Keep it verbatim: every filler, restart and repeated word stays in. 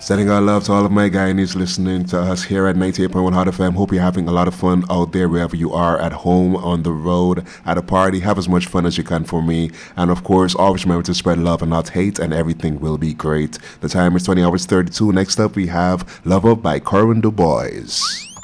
Sending our love to all of my Guyanese listening to us here at ninety-eight point one Hot F M. Hope you're having a lot of fun out there wherever you are, at home, on the road, at a party. Have as much fun as you can for me. And of course, always remember to spread love and not hate, and everything will be great. The time is twenty hours thirty-two. Next up, we have Love Up by Corin Du Bois.